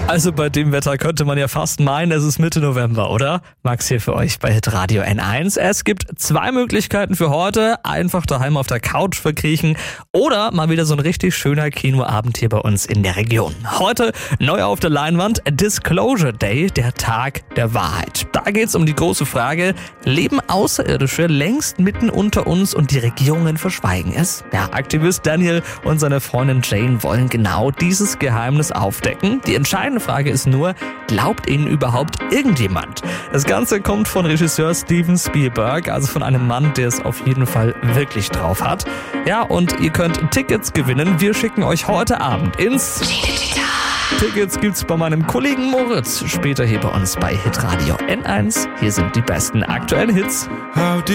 Also bei dem Wetter könnte man ja fast meinen, es ist Mitte November, oder? Max hier für euch bei Hitradio N1. Es gibt 2 Möglichkeiten für heute. Einfach daheim auf der Couch verkriechen oder mal wieder so ein richtig schöner Kinoabend hier bei uns in der Region. Heute neu auf der Leinwand Disclosure Day, der Tag der Wahrheit. Da geht's um die große Frage, leben Außerirdische längst mitten unter uns und die Regierungen verschweigen es? Ja, Aktivist Daniel und seine Freundin Jane wollen genau dieses Geheimnis aufdecken. Die entscheidende Frage ist nur, glaubt ihnen überhaupt irgendjemand? Das Ganze kommt von Regisseur Steven Spielberg, also von einem Mann, der es auf jeden Fall wirklich drauf hat. Ja, und ihr könnt Tickets gewinnen. Wir schicken euch heute Abend ins... Tickets gibt's bei meinem Kollegen Moritz. Später hier bei uns bei Hitradio N1. Hier sind die besten aktuellen Hits.